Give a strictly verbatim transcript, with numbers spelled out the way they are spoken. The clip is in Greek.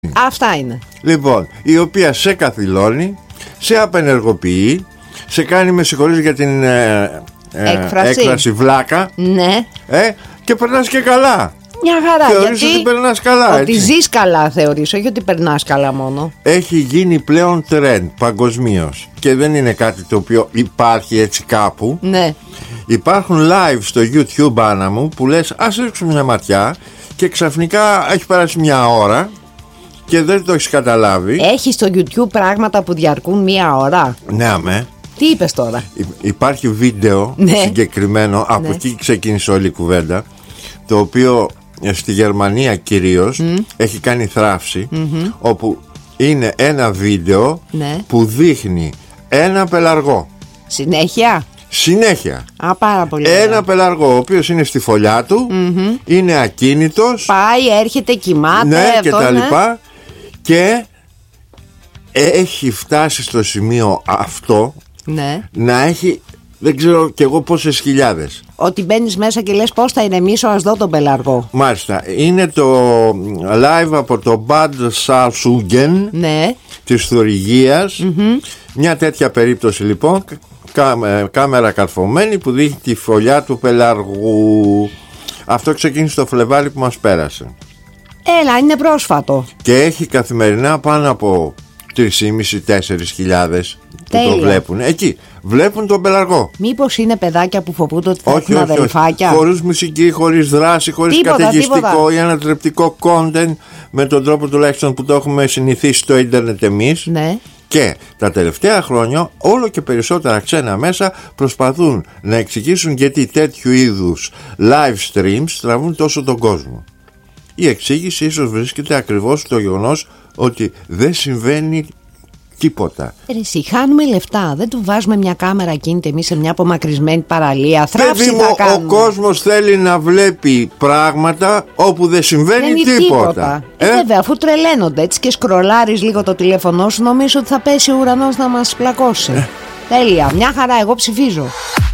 Αυτά είναι. Λοιπόν, η οποία σε καθυλώνει, σε απενεργοποιεί, σε κάνει, με συγχωρείς για την ε, ε, έκφραση. έκφραση, βλάκα. Ναι. ε, Και περνάς και καλά. Μια χαρά. Θεωρείς γιατί ότι περνάς καλά, ότι έτσι. ζεις καλά θεωρείς, όχι ότι περνάς καλά μόνο. Έχει γίνει πλέον trend παγκοσμίως. Και δεν είναι κάτι το οποίο υπάρχει έτσι κάπου. Ναι. Υπάρχουν live στο YouTube, Άννα μου, που λες ας ρίξουμε μια ματιά, και ξαφνικά έχει περάσει μια ώρα και δεν το έχεις καταλάβει. Έχει στο YouTube πράγματα που διαρκούν μία ώρα. Ναι, αμέ. Τι είπες τώρα? Υ- Υπάρχει βίντεο, Ναι. συγκεκριμένο, από Ναι. εκεί ξεκίνησε όλη η κουβέντα, το οποίο ε, στη Γερμανία κυρίως έχει κάνει θράψη, όπου είναι ένα βίντεο Ναι. που δείχνει ένα πελαργό Συνέχεια. συνέχεια. Α, πάρα πολύ. Ένα ωραία. πελαργό ο οποίος είναι στη φωλιά του, είναι ακίνητος, Πάει, έρχεται, κοιμάται. ναι, αυτό, και τα ναι. λοιπά, και έχει φτάσει στο σημείο αυτό Ναι. να έχει, δεν ξέρω κι εγώ πόσες χιλιάδες. Ότι μπαίνεις μέσα και λες πώς θα ηρεμήσω, ας δω τον πελαργό. Μάλιστα, είναι το live από το Bad Salzungen Ναι. της Θουρυγίας. Μια τέτοια περίπτωση λοιπόν, κά- ε, κάμερα καρφωμένη που δείχνει τη φωλιά του πελαργού. Αυτό ξεκίνησε το Φλεβάρι που μας πέρασε. Έλα, είναι πρόσφατο. Και έχει καθημερινά πάνω από τρεις και μισή με τέσσερις χιλιάδες που Τέλεια. το βλέπουν. Εκεί βλέπουν τον πελαργό. Μήπως είναι παιδάκια που φοβούνται ότι θα Όχι, έχουν όχι, όχι. αδελφάκια. Χωρίς μουσική, χωρίς δράση, χωρίς Τίποτα, καταιγιστικό τίποτα. ή ανατρεπτικό content, με τον τρόπο τουλάχιστον που το έχουμε συνηθίσει στο ίντερνετ εμείς. Ναι. Και τα τελευταία χρόνια όλο και περισσότερα ξένα μέσα προσπαθούν να εξηγήσουν γιατί τέτοιου είδους live streams τραβούν τόσο τον κόσμο. Η εξήγηση ίσως βρίσκεται ακριβώς στο γεγονός ότι δεν συμβαίνει τίποτα. Ρε εσύ, χάνουμε λεφτά. Δεν του βάζουμε μια κάμερα κινητή εμείς σε μια απομακρυσμένη παραλία. Θράψη Παιδί μου, θα ο κάνουμε. κόσμος θέλει να βλέπει πράγματα όπου δεν συμβαίνει Δεν είναι τίποτα. τίποτα. Ε, βέβαια, αφού τρελαίνονται έτσι και σκρολάρεις λίγο το τηλέφωνό σου, νομίζω ότι θα πέσει ο ουρανός να μας πλακώσει. Τέλεια. Μια χαρά, εγώ ψηφίζω.